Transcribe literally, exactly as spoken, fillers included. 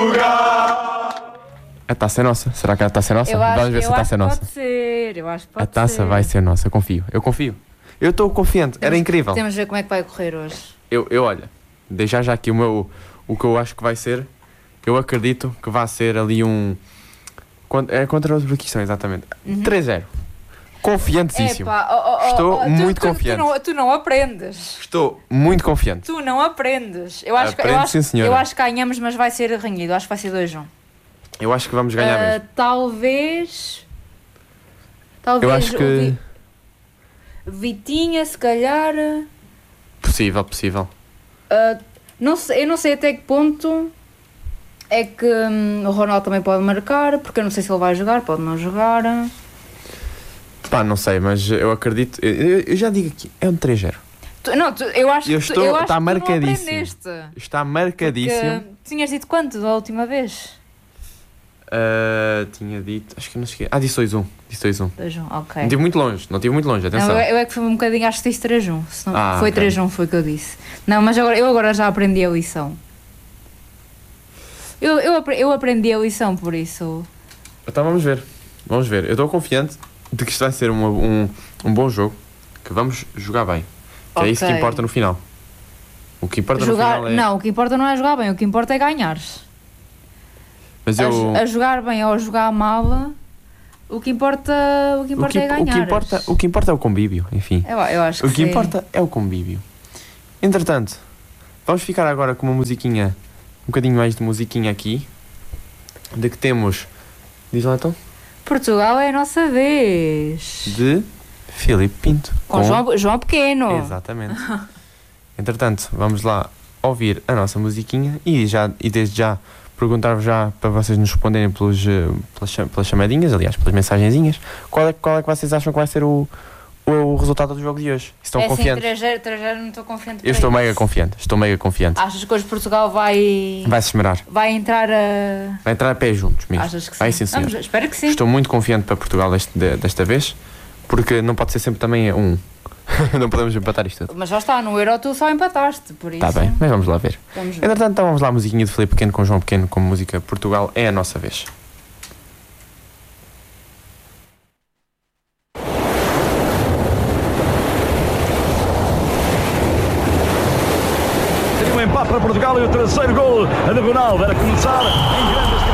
A taça é nossa. Será que a taça é nossa? Eu acho, Vamos ver eu se a taça acho é que nossa. pode ser, eu acho que pode A taça ser. vai ser nossa, eu confio. Eu confio. Eu estou confiante. Era Temos- incrível. Temos de ver como é que vai correr hoje. Eu, eu olha, deixar já aqui o meu, o que eu acho que vai ser. Eu acredito que vai ser ali um. quant- É contra o Uzbequistão, exatamente. Uhum. três a zero. Confiantíssimo. Epá, oh, oh, oh, Estou oh, tu- muito tu, confiante. Tu não, tu não aprendes. Estou muito confiante. Tu não aprendes. Eu acho, que, eu, Aprende, acho, sim, senhora. eu acho que ganhamos, mas vai ser renhido. Acho que vai ser dois a um. Eu acho que vamos ganhar Ah, mesmo. talvez. Talvez Eu acho o que. Vi- Vitinha, se calhar. Possível, possível. ah, não sei, eu não sei até que ponto é que hum, o Ronaldo também pode marcar, porque eu não sei se ele vai jogar, pode não jogar. Pá, não sei, mas eu acredito. Eu, eu- eu já digo aqui, é um três a zero. Tu- não, tu- eu acho Eu que tu- estou- eu acho está que tu não marcadíssimo. aprendeste. Está marcadíssimo. Porque tinhas dito quanto da última vez? Ah, tinha dito. Acho que não cheguei. Ah, disse dois a um. Disse dois a um. dois a um, ok. Não estive muito longe, não estive muito longe, Não, atenção. eu, eu é que fui um bocadinho, acho que disse três a um. Se não- Ah, foi ok. três a um, foi o que eu disse. Não, mas agora, eu agora já aprendi a lição. Eu, eu, apre- eu aprendi a lição, por isso. Então vamos ver. Vamos ver. Eu estou confiante de que isto vai ser uma- um, um bom jogo. Que vamos jogar bem. Que é isso que Ok. importa no final. O que importa Jogar, no final é. não, o que importa não é jogar bem, o que importa é ganhares. Mas A, eu. jo- a jogar bem ou a jogar mal, o que importa, o que O importa que, é o, ganhar. que importa, o que importa é o convívio, enfim. Eu, eu acho que O que sim. importa é o convívio. Entretanto, vamos ficar agora com uma musiquinha, um bocadinho mais de musiquinha aqui. De que temos. Diz lá então? Portugal é a nossa vez. De Filipe Pinto. Com João, João Pequeno. Exatamente. Entretanto, vamos lá ouvir a nossa musiquinha e, já, e desde já perguntar-vos já para vocês nos responderem pelos, eh, pelas, cha- pelas chamadinhas, aliás, pelas mensagenzinhas, qual é, qual é que vocês acham que vai ser o, o, o resultado do jogo de hoje? Estão é assim, confiantes? três a zero, três a zero, não estou confiante. Eu para estou isso. mega confiante, estou mega confiante. Achas que hoje Portugal vai, Vai-se esmerar. vai entrar a... Vai entrar a pé juntos mesmo. Achas que sim? Vai sim, senhor. Vamos, espero que sim. Estou muito confiante para Portugal deste, de- desta vez, porque não pode ser sempre também um. Não podemos empatar isto tudo. Mas já está, no Euro tu só empataste, por isso... Está bem, mas vamos lá ver. Vamos ver. Entretanto, então vamos lá a musiquinha de Filipe Pequeno com João Pequeno, com música Portugal é a nossa vez. Seria um empate para Portugal e o terceiro gol de Ronaldo. Era começar em grande